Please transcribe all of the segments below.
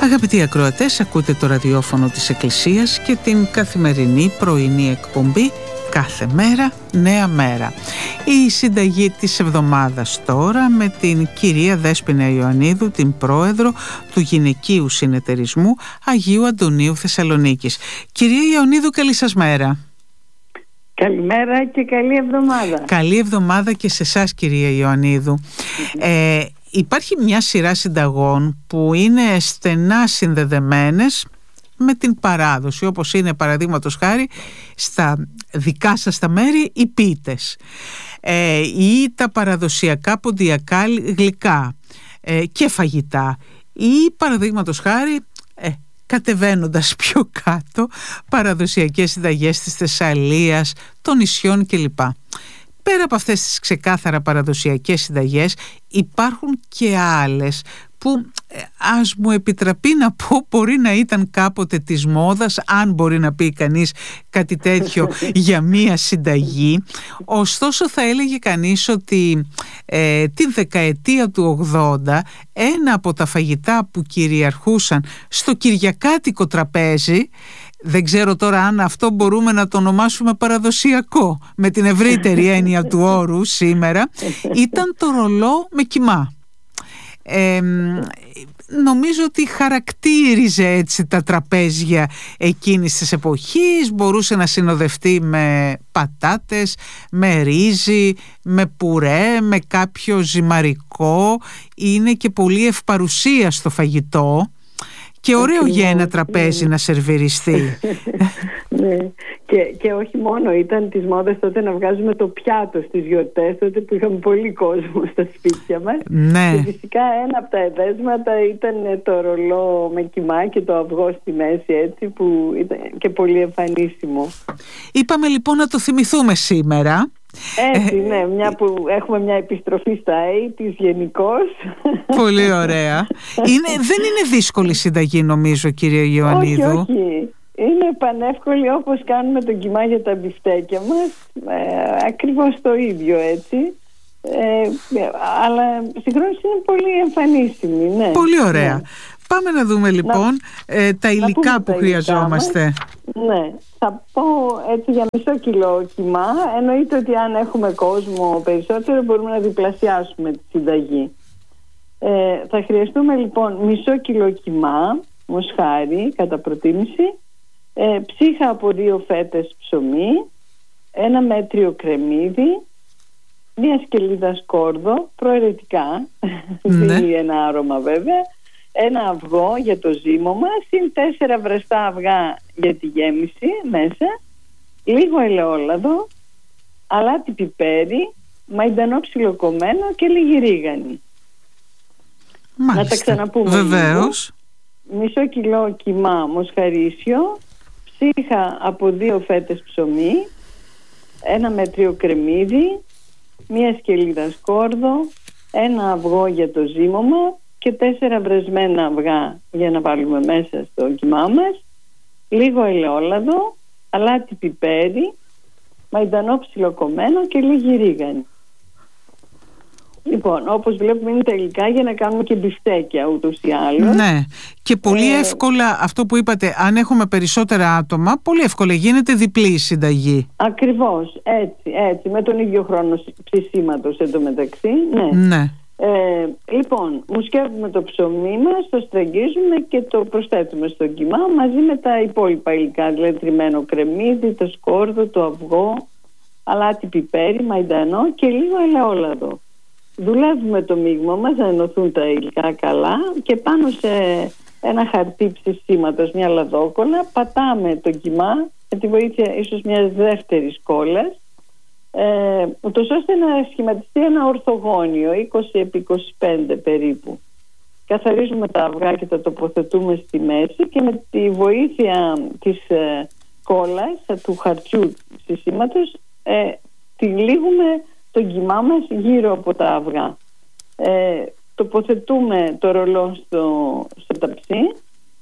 Αγαπητοί ακροατές, ακούτε το ραδιόφωνο της Εκκλησίας και την καθημερινή πρωινή εκπομπή «Κάθε μέρα νέα μέρα». Η συνταγή της εβδομάδας τώρα με την κυρία Δέσποινα Ιωαννίδου, την πρόεδρο του Γυναικείου Συνεταιρισμού Αγίου Αντωνίου Θεσσαλονίκης. Κυρία Ιωαννίδου, καλή σας μέρα. Καλημέρα και καλή εβδομάδα. Καλή εβδομάδα και σε εσάς, κυρία Ιωαννίδου. Υπάρχει μια σειρά συνταγών που είναι στενά συνδεδεμένες με την παράδοση, όπως είναι παραδείγματος χάρη στα δικά σας τα μέρη οι πίτες ή τα παραδοσιακά ποντιακά γλυκά και φαγητά ή παραδείγματος χάρη κατεβαίνοντας πιο κάτω παραδοσιακές συνταγές της Θεσσαλίας, των νησιών κλπ. Πέρα από αυτές τις ξεκάθαρα παραδοσιακές συνταγές υπάρχουν και άλλες που ας μου επιτραπεί να πω μπορεί να ήταν κάποτε της μόδας, αν μπορεί να πει κανείς κάτι τέτοιο για μία συνταγή. Ωστόσο θα έλεγε κανείς ότι την δεκαετία του 80 ένα από τα φαγητά που κυριαρχούσαν στο κυριακάτικο τραπέζι, δεν ξέρω τώρα αν αυτό μπορούμε να το ονομάσουμε παραδοσιακό με την ευρύτερη έννοια του όρου σήμερα, ήταν το ρολό με κιμά. Νομίζω ότι χαρακτήριζε έτσι τα τραπέζια εκείνης της εποχής. Μπορούσε να συνοδευτεί με πατάτες, με ρύζι, με πουρέ, με κάποιο ζυμαρικό. Είναι και πολύ ευπαρουσία στο φαγητό και ωραίο για ένα τραπέζι να σερβιριστεί. Ναι. Και όχι μόνο, ήταν της μόδας τότε να βγάζουμε το πιάτο στις γιορτές, τότε που είχαμε πολύ κόσμο στα σπίτια μας. Ναι. Και φυσικά ένα από τα εδέσματα ήταν το ρολό με κιμά και το αυγό στη μέση, έτσι, που ήταν και πολύ εμφανίσιμο. Είπαμε λοιπόν να το θυμηθούμε σήμερα. Έτσι, ναι, μια που έχουμε μια επιστροφή στα 80's γενικώς. Πολύ ωραία. Δεν είναι δύσκολη συνταγή, νομίζω, κυρία Ιωαννίδου. Όχι. Είναι πανεύκολη, όπως κάνουμε τον κιμά για τα μπιφτέκια μας, ακριβώς το ίδιο, έτσι. Αλλά συγχρόνως είναι πολύ εμφανίσιμη, ναι. Πολύ ωραία. Ναι. Πάμε να δούμε λοιπόν τα υλικά που χρειαζόμαστε. Ναι, θα πω έτσι για μισό κιλό κιμά. Εννοείται ότι αν έχουμε κόσμο περισσότερο μπορούμε να διπλασιάσουμε τη συνταγή. Θα χρειαστούμε λοιπόν μισό κιλό κιμά, μοσχάρι κατά προτίμηση, ψύχα από 2 φέτες ψωμί, 1 μέτριο κρεμμύδι, 1 σκελίδα σκόρδο, προαιρετικά, δίνει ένα άρωμα βέβαια, 1 αυγό για το ζύμωμα, συν 4 βραστά αυγά για τη γέμιση μέσα, λίγο ελαιόλαδο, αλάτι πιπέρι, μαϊντανό ψιλοκομμένο και λίγη ρίγανη. Μάλιστα. Να τα ξαναπούμε. Βεβαίως. Λίγο. Μισό κιλό κιμά μοσχαρίσιο, ψύχα από 2 φέτες ψωμί, 1 μέτριο κρεμμύδι, 1 σκελίδα σκόρδο, 1 αυγό για το ζύμωμα και 4 βρασμένα αυγά για να βάλουμε μέσα στο κιμά μας, λίγο ελαιόλαδο, αλάτι πιπέρι, μαϊντανό ψιλοκομμένο και λίγη ρίγανη. Λοιπόν, όπως βλέπουμε είναι τα υλικά για να κάνουμε και μπιφτέκια ούτως ή άλλως. Ναι, και πολύ εύκολα αυτό που είπατε, αν έχουμε περισσότερα άτομα, πολύ εύκολα γίνεται διπλή συνταγή. Ακριβώς, έτσι, με τον ίδιο χρόνο ψησίματος εντωμεταξύ. Ναι. Λοιπόν, μουσκεύουμε το ψωμί μας, το στραγγίζουμε και το προσθέτουμε στο κιμά μαζί με τα υπόλοιπα υλικά, δηλαδή τριμμένο κρεμμύδι, το σκόρδο, το αυγό, αλάτι πιπέρι, μαϊντανό και λίγο ελαιόλαδο. Δουλεύουμε το μείγμα μας να ενωθούν τα υλικά καλά και πάνω σε ένα χαρτί ψησίματος, μια λαδόκολλα, πατάμε το κιμά με τη βοήθεια ίσως μιας δεύτερης κόλλας, ούτως ώστε να σχηματιστεί ένα ορθογώνιο 20x25 περίπου. Καθαρίζουμε τα αυγά και τα τοποθετούμε στη μέση και με τη βοήθεια της κόλλας, του χαρτιού ψησίματος, τυλίγουμε τον κιμά μας γύρω από τα αυγά. Τοποθετούμε το ρολό στο ταψί.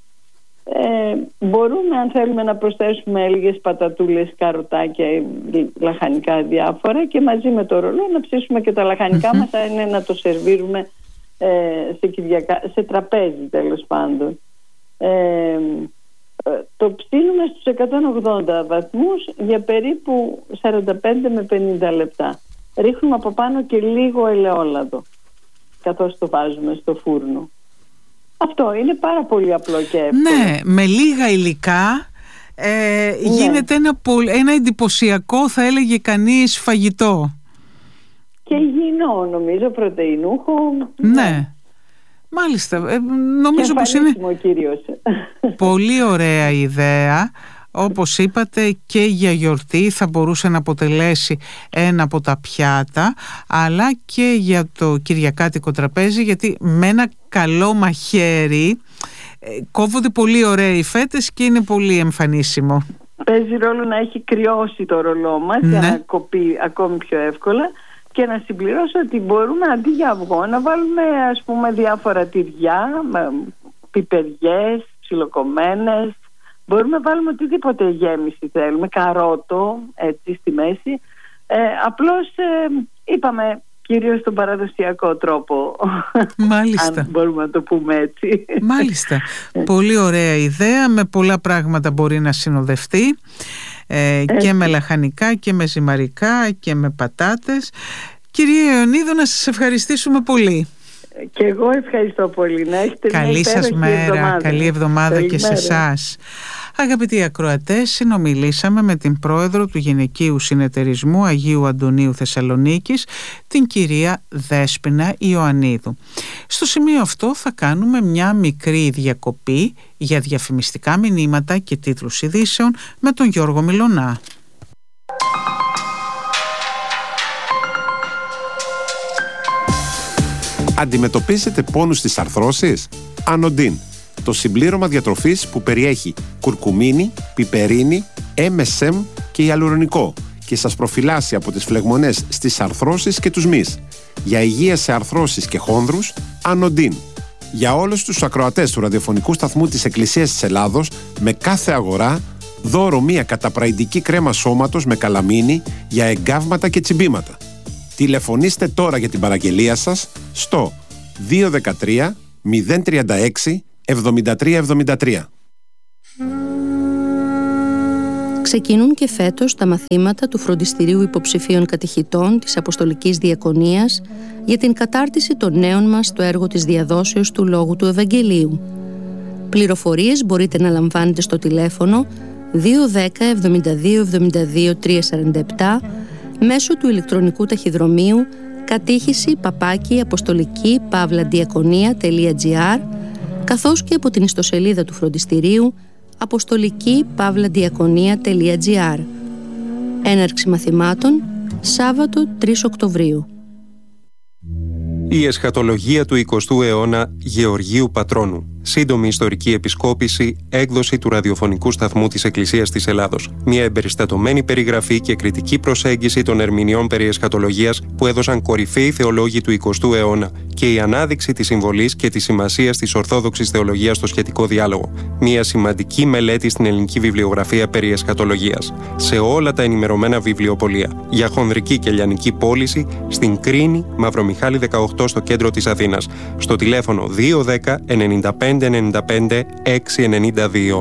Μπορούμε, αν θέλουμε, να προσθέσουμε λίγες πατατούλες, καροτάκια, λαχανικά διάφορα και μαζί με το ρολό να ψήσουμε και τα λαχανικά μας, αν είναι να το σερβίρουμε σε τραπέζι τέλος πάντων. το ψήνουμε στους 180 βαθμούς για περίπου 45 με 50 λεπτά. Ρίχνουμε από πάνω και λίγο ελαιόλαδο καθώς το βάζουμε στο φούρνο. Αυτό είναι πάρα πολύ απλό και εύκολο. Ναι, με λίγα υλικά γίνεται ένα εντυπωσιακό, θα έλεγε κανείς, φαγητό. Και υγιεινό, νομίζω, πρωτεϊνούχο. Ναι. Μάλιστα, νομίζω πως είναι κυρίως πολύ ωραία ιδέα. Όπως είπατε, και για γιορτή θα μπορούσε να αποτελέσει ένα από τα πιάτα, αλλά και για το κυριακάτικο τραπέζι, γιατί με ένα καλό μαχαίρι κόβονται πολύ ωραία οι φέτες και είναι πολύ εμφανίσιμο. Παίζει ρόλο να έχει κρυώσει το ρολό μας, για να κοπεί ακόμη πιο εύκολα. Και να συμπληρώσω ότι μπορούμε αντί για αυγό να βάλουμε, ας πούμε, διάφορα τυριά, πιπεριές, ψιλοκομμένες. Μπορούμε να βάλουμε οτιδήποτε γέμιση θέλουμε, καρότο, έτσι στη μέση. Απλώς είπαμε κυρίως τον παραδοσιακό τρόπο. Μάλιστα. Αν μπορούμε να το πούμε έτσι. Μάλιστα. Πολύ ωραία ιδέα, με πολλά πράγματα μπορεί να συνοδευτεί. Και με λαχανικά και με ζυμαρικά και με πατάτες. Κυρία Ιωνίδου, να σας ευχαριστήσουμε πολύ. Και εγώ ευχαριστώ πολύ. Να έχετε καλή σας μέρα, εβδομάδα. Καλή εβδομάδα και σε εσάς. Αγαπητοί ακροατές, συνομιλήσαμε με την πρόεδρο του Γυναικείου Συνεταιρισμού Αγίου Αντωνίου Θεσσαλονίκης, την κυρία Δέσποινα Ιωαννίδου. Στο σημείο αυτό θα κάνουμε μια μικρή διακοπή για διαφημιστικά μηνύματα και τίτλους ειδήσεων με τον Γιώργο Μιλωνά. Αντιμετωπίζετε πόνους στις αρθρώσεις? Ανοντίν, το συμπλήρωμα διατροφής που περιέχει κουρκουμίνη, πιπερίνη, MSM και ιαλουρονικό και σας προφυλάσσει από τις φλεγμονές στις αρθρώσεις και τους μυς. Για υγεία σε αρθρώσεις και χόνδρους, Ανοντίν. Για όλους τους ακροατές του ραδιοφωνικού σταθμού της Εκκλησίας της Ελλάδος, με κάθε αγορά, δώρο μία καταπραϊντική κρέμα σώματος με καλαμίνη για εγκάβματα και τσιμπήματα. Τηλεφωνήστε τώρα για την παραγγελία σας στο 213 036 7373. Ξεκινούν και φέτος τα μαθήματα του Φροντιστηρίου Υποψηφίων Κατηχητών της Αποστολικής Διακονίας για την κατάρτιση των νέων μας στο έργο της διαδόσεως του Λόγου του Ευαγγελίου. Πληροφορίες μπορείτε να λαμβάνετε στο τηλέφωνο 210 72 72 347 μέσω του ηλεκτρονικού ταχυδρομείου κατήχηση@αποστολική-διακονία.gr, καθώς και από την ιστοσελίδα του Φροντιστηρίου αποστολική-διακονία.gr. Έναρξη μαθημάτων Σάββατο 3 Οκτωβρίου. Η εσχατολογία του 20ου αιώνα Γεωργίου Πατρώνου. Σύντομη ιστορική επισκόπηση, έκδοση του ραδιοφωνικού σταθμού της Εκκλησίας της Ελλάδος. Μια εμπεριστατωμένη περιγραφή και κριτική προσέγγιση των ερμηνεών περί εσχατολογίας που έδωσαν κορυφαίοι θεολόγοι του 20ου αιώνα και η ανάδειξη της συμβολής και της σημασίας της ορθόδοξης θεολογίας στο σχετικό διάλογο. Μια σημαντική μελέτη στην ελληνική βιβλιογραφία περί εσχατολογίας. Σε όλα τα ενημερωμένα βιβλιοπωλεία. Για χονδρική και λιανική πώληση στην Κρίνη, Μαυρομιχάλη 18 στο κέντρο της Αθήνας. Στο τηλέφωνο 210 95 95 692.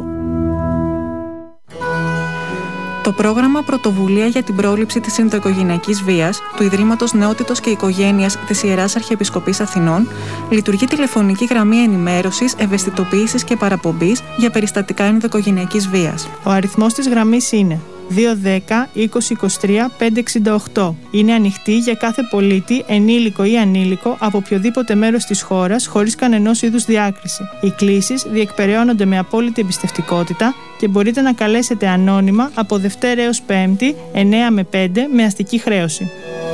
Το πρόγραμμα Πρωτοβουλία για την πρόληψη της ενδοοικογενειακής βίας του Ιδρύματος Νεότητος και Οικογένειας της Ιεράς Αρχιεπισκοπής Αθηνών λειτουργεί τηλεφωνική γραμμή ενημέρωσης, ευαισθητοποίησης και παραπομπής για περιστατικά ενδοοικογενειακής βίας. Ο αριθμός της γραμμής είναι 210 20 23 568. Είναι ανοιχτή για κάθε πολίτη, ενήλικο ή ανήλικο, από οποιοδήποτε μέρος της χώρας, χωρίς κανενός είδους διάκριση. Οι κλήσεις διεκπεραιώνονται με απόλυτη εμπιστευτικότητα και μπορείτε να καλέσετε ανώνυμα από Δευτέρα έως Πέμπτη, 9 με 5, με αστική χρέωση.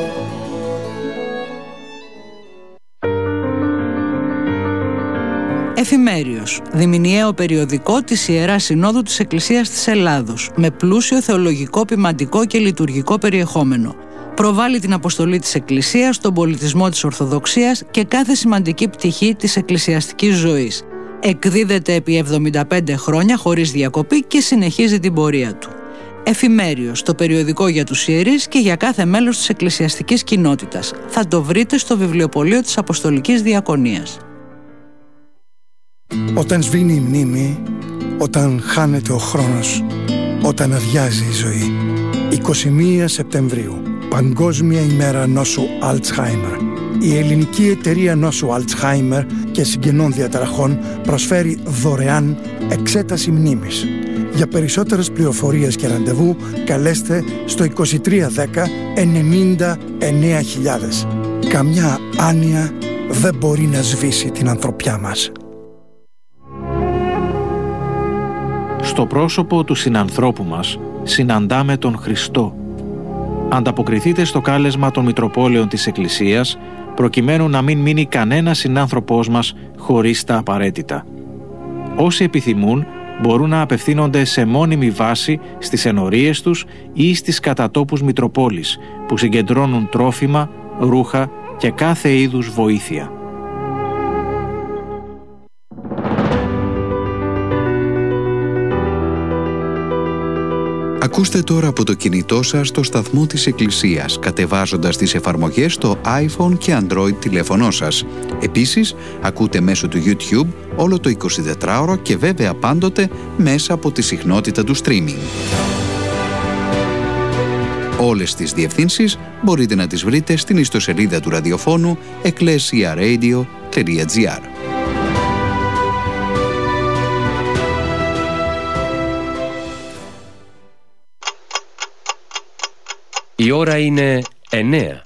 Εφημέριος, διμηνιαίο περιοδικό της Ιεράς Συνόδου της Εκκλησίας της Ελλάδος, με πλούσιο θεολογικό, ποιμαντικό και λειτουργικό περιεχόμενο. Προβάλλει την αποστολή της Εκκλησίας, τον πολιτισμό της Ορθοδοξίας και κάθε σημαντική πτυχή της εκκλησιαστικής ζωής. Εκδίδεται επί 75 χρόνια χωρίς διακοπή και συνεχίζει την πορεία του. Εφημέριος, το περιοδικό για τους ιερείς και για κάθε μέλος της εκκλησιαστικής κοινότητας. Θα το βρείτε στο βιβλιοπωλείο της Αποστολικής Διακονίας. Όταν σβήνει η μνήμη, όταν χάνεται ο χρόνος, όταν αδειάζει η ζωή. 21 Σεπτεμβρίου, Παγκόσμια ημέρα νόσου Αλτσχάιμερ. Η ελληνική εταιρεία νόσου Αλτσχάιμερ και συγγενών διαταραχών προσφέρει δωρεάν εξέταση μνήμης. Για περισσότερες πληροφορίες και ραντεβού καλέστε στο 2310 99.000. Καμιά άνοια δεν μπορεί να σβήσει την ανθρωπιά μας. Στο πρόσωπο του συνανθρώπου μας συναντάμε τον Χριστό. Ανταποκριθείτε στο κάλεσμα των Μητροπόλεων της Εκκλησίας προκειμένου να μην μείνει κανένας συνάνθρωπός μας χωρίς τα απαραίτητα. Όσοι επιθυμούν μπορούν να απευθύνονται σε μόνιμη βάση στις ενορίες τους ή στις κατατόπους Μητροπόλης που συγκεντρώνουν τρόφιμα, ρούχα και κάθε είδους βοήθεια. Ακούστε τώρα από το κινητό σας το σταθμό της Εκκλησίας, κατεβάζοντας τις εφαρμογές στο iPhone και Android τηλέφωνό σας. Επίσης, ακούτε μέσω του YouTube όλο το 24ωρο και βέβαια πάντοτε μέσα από τη συχνότητα του streaming. Όλες τις διευθύνσεις μπορείτε να τις βρείτε στην ιστοσελίδα του ραδιοφώνου ecclesiaradio.gr. Η ώρα είναι 9.